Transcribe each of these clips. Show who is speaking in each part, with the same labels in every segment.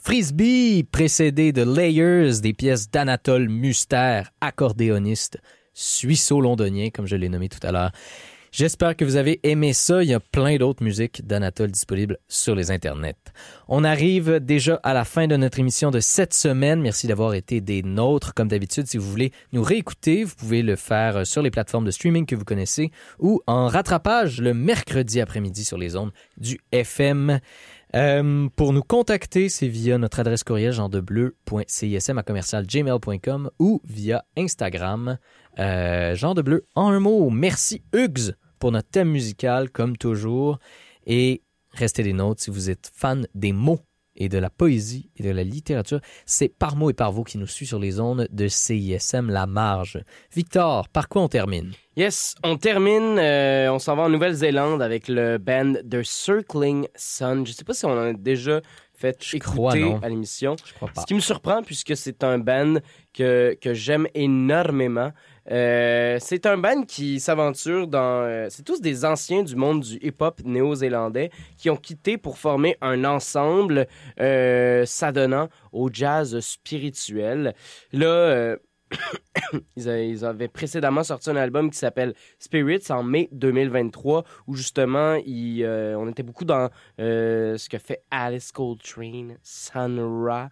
Speaker 1: Frisbee, précédé de Layers, des pièces d'Anatole Muster, accordéoniste suisseau-londonien, comme je l'ai nommé tout à l'heure. J'espère que vous avez aimé ça. Il y a plein d'autres musiques d'Anatole disponibles sur les internets. On arrive déjà à la fin de notre émission de cette semaine. Merci d'avoir été des nôtres. Comme d'habitude, si vous voulez nous réécouter, vous pouvez le faire sur les plateformes de streaming que vous connaissez ou en rattrapage le mercredi après-midi sur les ondes du FM. Pour nous contacter, c'est via notre adresse courriel genredebleu.cism@gmail.com ou via Instagram, Jean de Bleu en un mot. Merci Hugues pour notre thème musical, comme toujours. Et restez des nôtres si vous êtes fan des mots et de la poésie et de la littérature. C'est Par mots et par vous qui nous suit sur les ondes de CISM La Marge. Victor, par quoi on termine?
Speaker 2: Yes, on termine, on s'en va en Nouvelle-Zélande avec le band The Circling Sun. Je sais pas si on en a déjà fait écouter à l'émission.
Speaker 1: Je crois pas.
Speaker 2: Ce qui me surprend, puisque c'est un band que j'aime énormément. C'est un band qui s'aventure dans... c'est tous des anciens du monde du hip-hop néo-zélandais qui ont quitté pour former un ensemble s'adonnant au jazz spirituel. Là... Ils avaient précédemment sorti un album qui s'appelle Spirits en mai 2023 où justement on était beaucoup dans ce que fait Alice Coltrane, Sun Ra,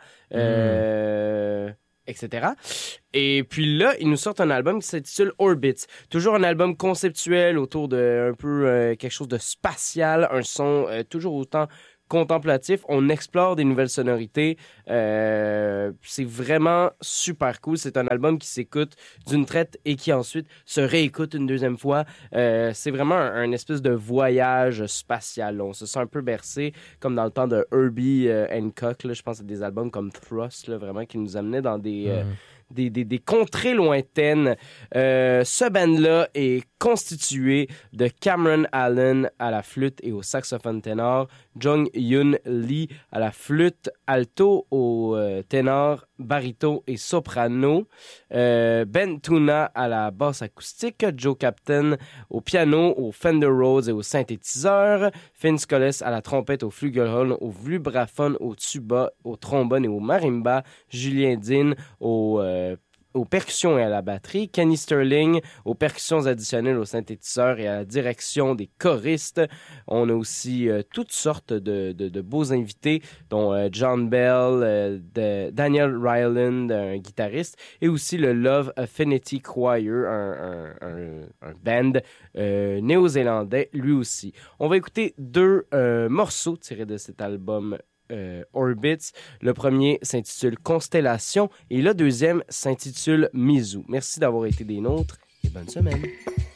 Speaker 2: etc. Et puis là, ils nous sortent un album qui s'intitule Orbits. Toujours un album conceptuel autour de un peu quelque chose de spatial, un son toujours autant contemplatif, on explore des nouvelles sonorités. C'est vraiment super cool. C'est un album qui s'écoute d'une traite et qui ensuite se réécoute une deuxième fois. C'est vraiment un espèce de voyage spatial. On se sent un peu bercé, comme dans le temps de Herbie Hancock. Là, je pense à des albums comme Thrust, là, vraiment, qui nous amenaient dans des contrées lointaines. Ce band-là est constitué de Cameron Allen à la flûte et au saxophone ténor, Jung Yoon Lee à la flûte alto, au ténor, baryton et soprano, Ben Tuna à la basse acoustique, Joe Captain au piano, au Fender Rhodes et au synthétiseur, Finn Scolles à la trompette, au flugelhorn, au vibraphone, au tuba, au trombone et au marimba, Julien Dean aux percussions et à la batterie, Kenny Sterling aux percussions additionnelles au synthétiseur et à la direction des choristes. On a aussi toutes sortes de beaux invités, dont John Bell, Daniel Ryland, un guitariste, et aussi le Love Affinity Choir, un band néo-zélandais, lui aussi. On va écouter deux morceaux tirés de cet album Orbits. Le premier s'intitule Constellation et le deuxième s'intitule Mizu. Merci d'avoir été des nôtres et bonne semaine.